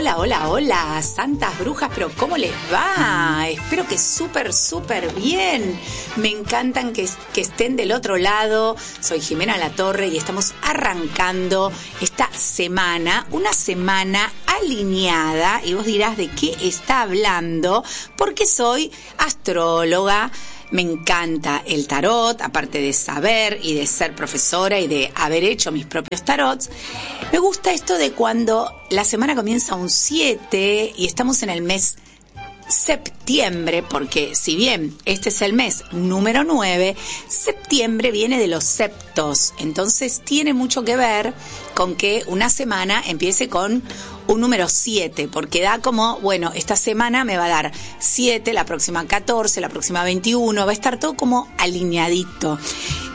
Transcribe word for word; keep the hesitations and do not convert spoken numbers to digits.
Hola, hola, hola, santas brujas, pero ¿cómo les va? Espero que súper, súper bien. Me encantan que, que estén del otro lado. Soy Jimena Latorre y estamos arrancando esta semana, una semana alineada. Y vos dirás, ¿de qué está hablando? Porque soy astróloga. Me encanta el tarot, aparte de saber y de ser profesora y de haber hecho mis propios tarots. Me gusta esto de cuando la semana comienza un siete y estamos en el mes septiembre, porque si bien este es el mes número nueve, septiembre viene de los septos, entonces tiene mucho que ver con que una semana empiece con un número siete, porque da como, bueno, esta semana me va a dar siete, la próxima catorce, la próxima veintiuno, va a estar todo como alineadito.